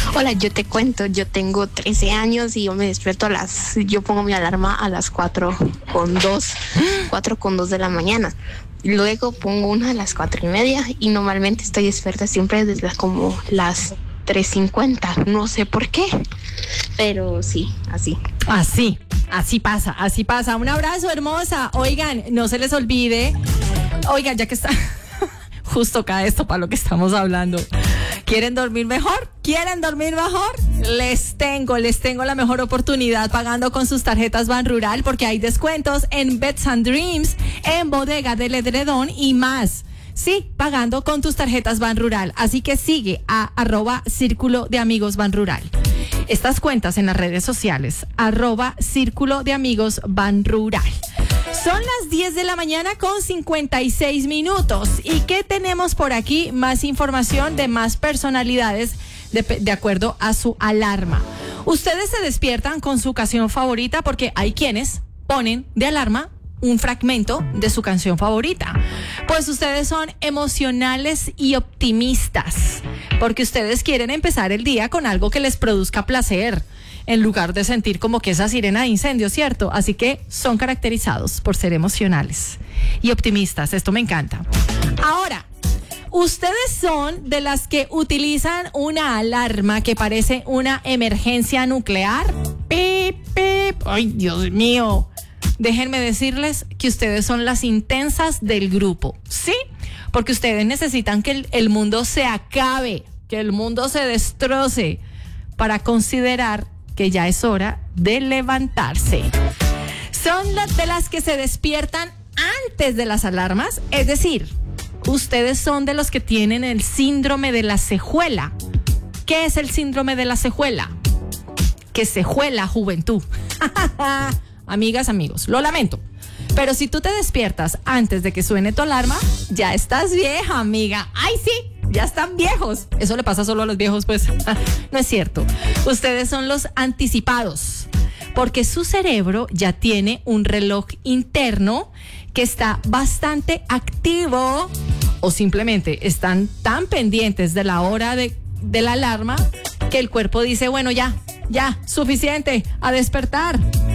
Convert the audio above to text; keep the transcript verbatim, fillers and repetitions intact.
Hola, yo te cuento, yo tengo trece años y yo me despierto a las, yo pongo mi alarma a las cuatro con dos, cuatro con dos de la mañana. Luego pongo una a las cuatro y media y normalmente estoy despierta siempre desde como las tres cincuenta, no sé por qué, pero sí, así. Así, así pasa, así pasa. Un abrazo, hermosa. Oigan, no se les olvide, oigan, ya que está, justo cae esto para lo que estamos hablando. ¿Quieren dormir mejor? ¿Quieren dormir mejor? Les tengo, les tengo la mejor oportunidad pagando con sus tarjetas Banrural porque hay descuentos en Beds and Dreams, en Bodega del Edredón y más. Sí, pagando con tus tarjetas Banrural. Así que sigue a arroba Círculo de Amigos Banrural. Estas cuentas en las redes sociales, arroba Círculo de Amigos Banrural. Son las diez de la mañana con cincuenta y seis minutos. ¿Y qué tenemos por aquí? Más información de más personalidades de, de acuerdo a su alarma. Ustedes se despiertan con su canción favorita porque hay quienes ponen de alarma un fragmento de su canción favorita. Pues ustedes son emocionales y optimistas porque ustedes quieren empezar el día con algo que les produzca placer, en lugar de sentir como que esa sirena de incendio, ¿cierto? Así que son caracterizados por ser emocionales y optimistas. Esto me encanta. Ahora, ustedes son de las que utilizan una alarma que parece una emergencia nuclear. Pip, pip. Ay, Dios mío. Déjenme decirles que ustedes son las intensas del grupo, ¿sí? Porque ustedes necesitan que el, el mundo se acabe, que el mundo se destroce para considerar que ya es hora de levantarse. Son las de las que se despiertan antes de las alarmas, es decir, ustedes son de los que tienen el síndrome de la cejuela. ¿Qué es el síndrome de la cejuela? Que cejuela juventud. Amigas, amigos, lo lamento. Pero si tú te despiertas antes de que suene tu alarma, ya estás vieja, amiga. ¡Ay, sí! Ya están viejos. Eso le pasa solo a los viejos, pues. No es cierto. Ustedes son los anticipados, porque su cerebro ya tiene un reloj interno que está bastante activo, o simplemente están tan pendientes de la hora de, de la alarma que el cuerpo dice, bueno, ya, ya, suficiente, a despertar.